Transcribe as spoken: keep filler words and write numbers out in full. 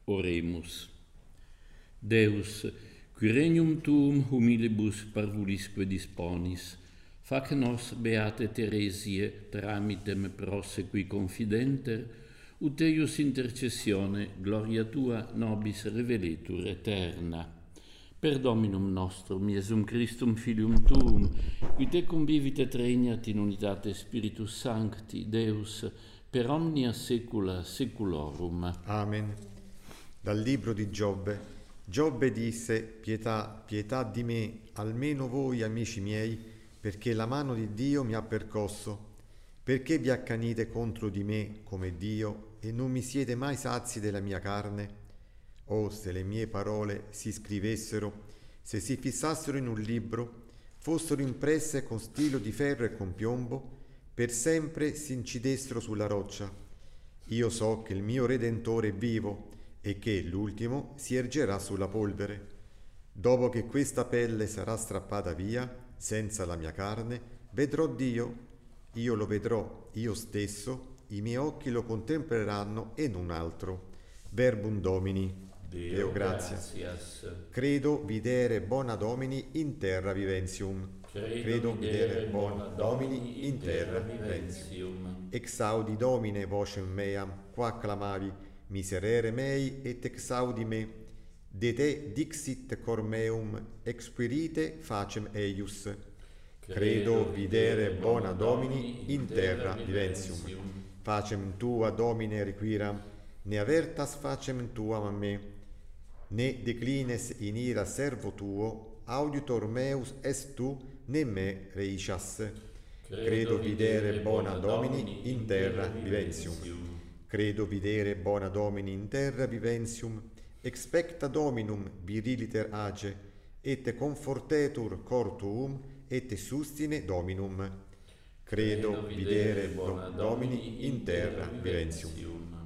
Oremus. Deus, qui regnum tuum humilibus parvulisque disponis, fac nos, beate Theresie, tramitem prosequi confidenter, ut eius intercessione, gloria tua nobis reveletur eterna. Per Dominum nostrum, Iesum Christum, Filium tuum, qui te convivit et regnat in unitate Spiritus Sancti, Deus, per omnia secula seculorum. Amen. Dal libro di Giobbe. Giobbe disse: pietà, pietà di me, almeno voi, amici miei, perché la mano di Dio mi ha percosso. Perché vi accanite contro di me come Dio e non mi siete mai sazi della mia carne? Oh, se le mie parole si scrivessero, se si fissassero in un libro, fossero impresse con stilo di ferro e con piombo, per sempre si incidessero sulla roccia. Io so che il mio Redentore è vivo e che l'ultimo si ergerà sulla polvere. Dopo che questa pelle sarà strappata via, senza la mia carne, vedrò Dio. Io lo vedrò, io stesso, i miei occhi lo contempleranno e non altro. Verbum Domini. Deo, Deo gratias. Credo videre bona Domini in terra viventium. Credo, Credo videre bona Domini Domini in terra viventium. Exaudi Domine vocem meam, qua clamavi, miserere mei et exaudi me. De te dixit cor meum, exquirite facem eius. Credo videre bona Domini in terra viventium. Facem tua Domine requiram, ne avertas facem tuam a me. Ne declines in ira servo tuo, auditor meus est tu, ne me reiscias. Credo videre bona Domini in terra viventium. Credo videre bona Domini in terra viventium. Expecta Dominum viriliter age, et confortetur cor tuum, et sustine Dominum. Credo videre bona Domini in terra viventium.